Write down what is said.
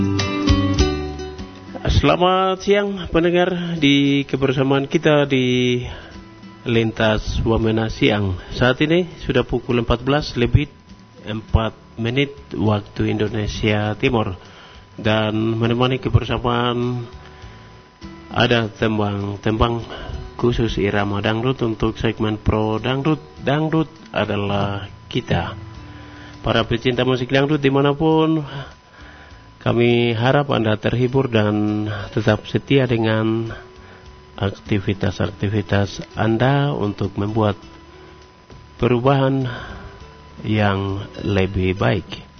Selamat siang pendengar di kebersamaan kita di Lintas Wamena Siang. Saat ini sudah pukul 14 lebih 4 menit waktu Indonesia Timur. Dan menemani kebersamaan ada tembang khusus irama dangdut untuk segmen Pro Dangdut. Dangdut adalah kita. Para pecinta musik dangdut dimanapun, kami harap Anda terhibur dan tetap setia dengan aktivitas-aktivitas Anda untuk membuat perubahan yang lebih baik.